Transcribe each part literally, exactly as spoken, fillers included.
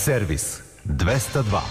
Servis dvesta dva.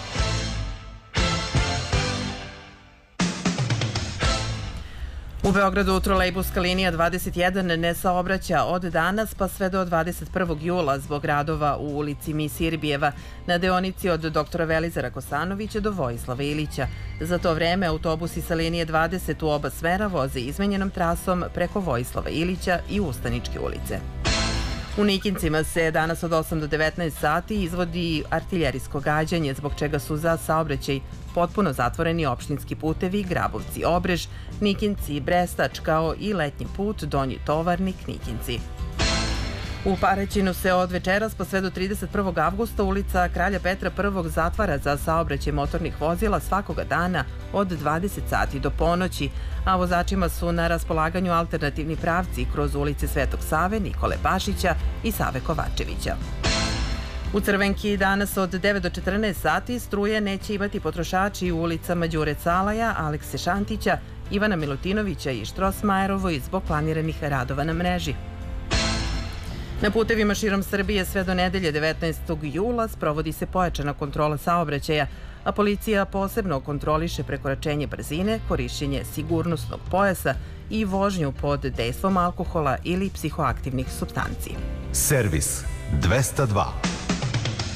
U Beogradu trolejbuska linija dvadeset jedan ne saobraća od danas pa sve do dvadeset prvog jula zbog radova u ulici Misirbijeva na deonici od doktora Velizara Kosanovića do Vojislava Ilića. Za to vreme autobusi sa linije dvadeset u oba smera voze izmenjenom trasom preko Vojislava Ilića i Ustaničke ulice. U Nikincima se danas od osam do devetnaest sati izvodi artiljerijsko gađanje, zbog čega su za saobraćaj potpuno zatvoreni opštinski putevi Grabovci Obrež, Nikinci Brestač, kao i letnji put Donji Tovarnik Nikinci. U Paraćinu se od večeras pa sve do trideset prvog avgusta ulica Kralja Petra I zatvara za saobraćaj motornih vozila svakoga dana od dvadeset sati do ponoći, a vozačima su na raspolaganju alternativni pravci kroz ulice Svetog Save, Nikole Pašića i Save Kovačevića. U Crvenki danas od devet do četrnaest sati struje neće imati potrošači u ulicama Đure Calaja, Alekse Šantića, Ivana Milutinovića i Štrosmajerovoj zbog planiranih radova na mreži. Na putevima širom Srbije sve do nedelje devetnaestog jula sprovodi se pojačana kontrola saobraćaja, a policija posebno kontroliše prekoračenje brzine, korišćenje sigurnosnog pojasa i vožnju pod dejstvom alkohola ili psihoaktivnih supstanci. Servis dvesta dva.